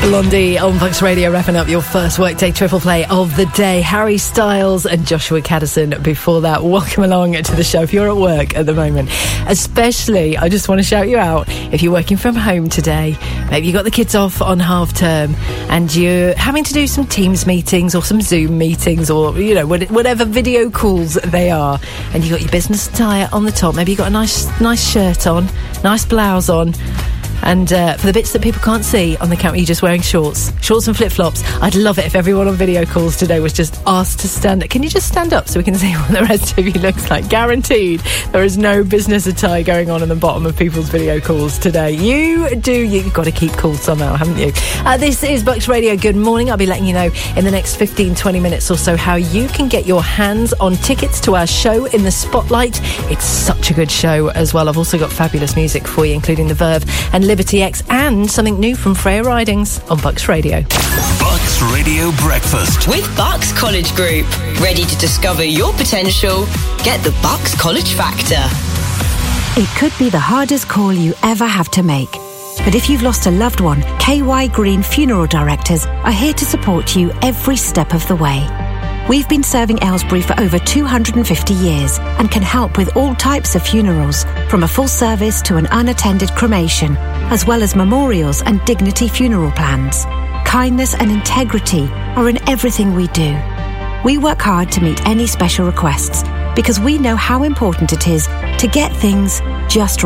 Blondie on Bucks Radio, wrapping up your first workday triple play of the day. Harry Styles and Joshua Caddison before that. Welcome along to the show if you're at work at the moment. Especially, I just want to shout you out if you're working from home today. Maybe you got the kids off on half term and you're having to do some Teams meetings or some Zoom meetings or, you know, whatever video calls they are. And you got your business attire on the top. Maybe you got a nice shirt on, nice blouse on. And for the bits that people can't see on the camera, you're just wearing shorts and flip-flops. I'd love it if everyone on video calls today was just asked to stand up. Can you just stand up so we can see what the rest of you looks like? Guaranteed there is no business attire going on in the bottom of people's video calls today. You've got to keep cool somehow, haven't you? This is Bucks Radio. Good morning. I'll be letting you know in the next 15-20 minutes or so how you can get your hands on tickets to our show in the Spotlight. It's such a good show as well. I've also got fabulous music for you, including The Verve and Liberty X, and something new from Freya Ridings on Bucks Radio. Bucks Radio Breakfast with Bucks College Group. Ready to discover your potential? Get the Bucks College Factor. It could be the hardest call you ever have to make. But if you've lost a loved one, KY Green Funeral Directors are here to support you every step of the way. We've been serving Aylesbury for over 250 years and can help with all types of funerals, from a full service to an unattended cremation, as well as memorials and dignity funeral plans. Kindness and integrity are in everything we do. We work hard to meet any special requests because we know how important it is to get things just right.